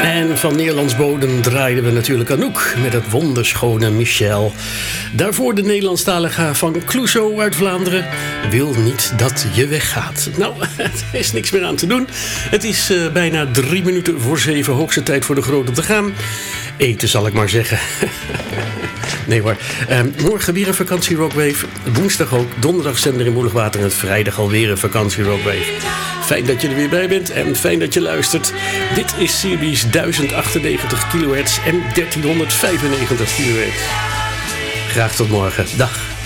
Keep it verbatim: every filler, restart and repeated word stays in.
En van Nederlands bodem draaiden we natuurlijk Anouk met het wonderschone Michel. Daarvoor de Nederlandstalige van Clouseau uit Vlaanderen. Wil niet dat je weggaat. Nou, er is niks meer aan te doen. Het is uh, bijna drie minuten voor zeven. Hoogste tijd voor de groot op te gaan. Eten zal ik maar zeggen. Nee hoor. Uh, morgen weer een vakantie Rockwave. Woensdag ook. Donderdag zender in Moeligwater. En vrijdag alweer een vakantie Rockwave. Fijn dat je er weer bij bent en fijn dat je luistert. Dit is Series duizend achtennegentig kilohertz en dertienhonderdvijfennegentig kilohertz. Graag tot morgen. Dag.